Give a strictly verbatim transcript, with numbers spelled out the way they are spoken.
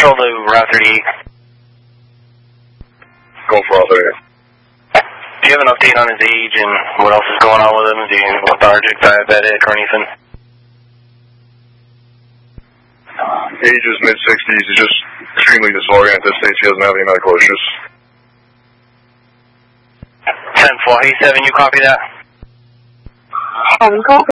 Control to Route thirty-eight. Go for Route thirty-eight. Do you have an update on his age and what else is going on with him? Is he lethargic, diabetic, or anything? Age is mid sixties. He's just extremely disoriented. States he doesn't have any medical issues. ten four eighty-seven, you copy that? Um, copy.